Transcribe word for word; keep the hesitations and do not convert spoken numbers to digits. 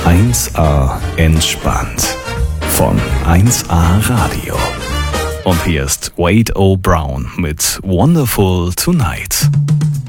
eins A entspannt von eins A Radio. Und hier ist Wade O. Brown mit Wonderful Tonight.